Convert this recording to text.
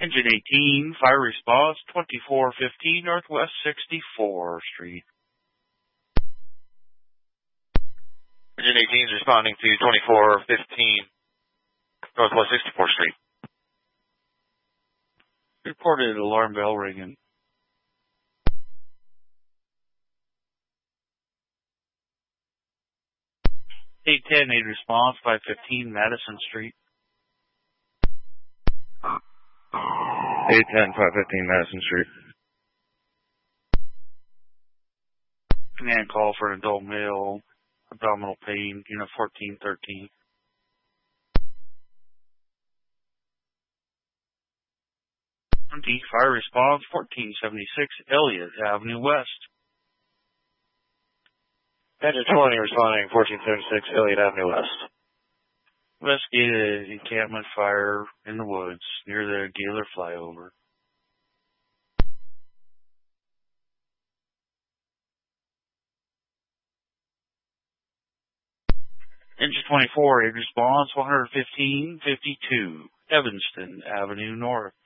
Engine 18, fire response 2415 Northwest 64th Street. Engine 18 is responding to 2415 Northwest 64th Street. Reported alarm bell ringing. Eight 10 need response 515 Madison Street. 810 515 Madison Street. Command call for an adult male, abdominal pain, unit 1413. Fire response 1476 Elliott Avenue West. Engine 20 responding 1476 Elliott Avenue West. Investigated encampment fire in the woods near the Gaylor flyover. Engine 24, aid response 11552 Evanston Avenue North.